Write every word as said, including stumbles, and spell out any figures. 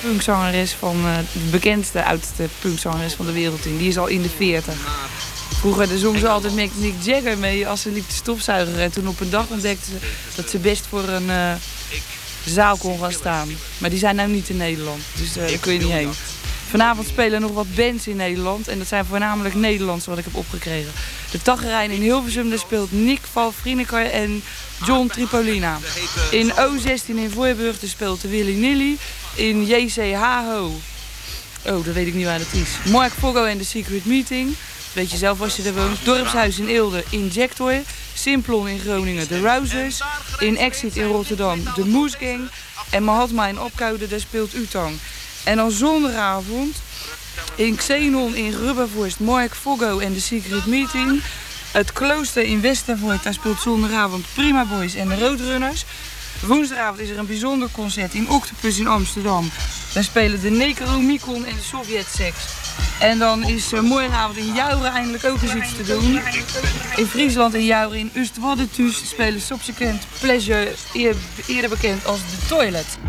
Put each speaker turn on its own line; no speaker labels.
punkzangeres van uh, de bekendste, oudste punkzangeres van de wereld in. Die is al in de veertig. Vroeger zong ze altijd met Mick Jagger mee als ze liep te stofzuigen. En toen op een dag ontdekte ze dat ze best voor een uh, zaal kon gaan staan. Maar die zijn nou niet in Nederland, dus uh, daar kun je niet heen. Vanavond spelen nog wat bands in Nederland en dat zijn voornamelijk Nederlandse wat ik heb opgekregen. De Tagerijn in Hilversum, daar speelt Nick van Vrienekar en John Tripolina. In O zestien in Voorburg daar speelt de Willy Nilly. In J C Haho, oh dat weet ik niet waar dat is, Mark Foggo en The Secret Meeting. Weet je zelf als je er woont. Dorpshuis in Eelde, Injector. Simplon in Groningen, The Rousers. In Exit in Rotterdam, The Moose Gang. En Mahatma in Opkoude, daar speelt Utang. En dan zondagavond in Xenon in Rubbervorst, Mark Foggo en The Secret Meeting. Het Klooster in Westervoort, daar speelt zondagavond Prima Boys en de Roadrunners. Woensdagavond is er een bijzonder concert in Octopus in Amsterdam. Daar spelen de Necromicon en de Sovjet-Sex. En dan is er morgenavond in Jouren eindelijk ook eens iets te doen. In Friesland in Jouren in Ustwaddetus spelen Subsequent Pleasure, eerder bekend als The Toilet.